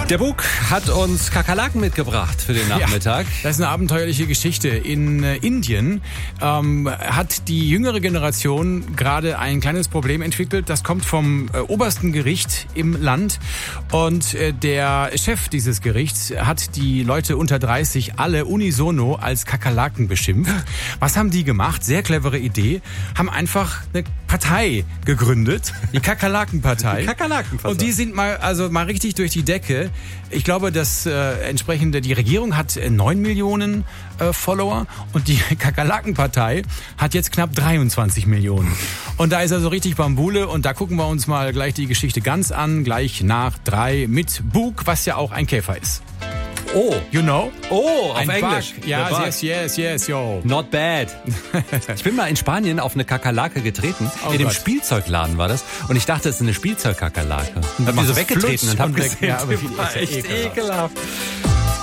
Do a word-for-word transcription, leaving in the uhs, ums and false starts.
Der Bug hat uns Kakerlaken mitgebracht für den Nachmittag. Ja, das ist eine abenteuerliche Geschichte. In äh, Indien ähm, hat die jüngere Generation gerade ein kleines Problem entwickelt. Das kommt vom äh, obersten Gericht im Land. Und äh, der Chef dieses Gerichts hat die Leute unter dreißig alle unisono als Kakerlaken beschimpft. Was haben die gemacht? Sehr clevere Idee. Haben einfach eine Partei gegründet. Die Kakerlakenpartei. Die Kakerlakenpartei. Und die sind mal, also mal richtig durch die Decke. Ich glaube, dass äh, entsprechende die Regierung hat äh, neun Millionen äh, Follower und die Kakerlakenpartei hat jetzt knapp dreiundzwanzig Millionen. Und da ist also richtig Bambule und da gucken wir uns mal gleich die Geschichte ganz an, gleich nach drei mit Bug, was ja auch ein Käfer ist. Oh, You know? oh, auf Ein Englisch. Bug. Ja, The bug. yes, yes, yes, yo. Not bad. Ich bin mal in Spanien auf eine Kakerlake getreten. Oh in dem Gott. Spielzeugladen war das. Und ich dachte, es ist eine Spielzeugkakerlake. Und hab die macht so es weggetreten flutsch und hab und weg. gesehen, Ja, aber die die war ist ja echt ekelhaft. ekelhaft.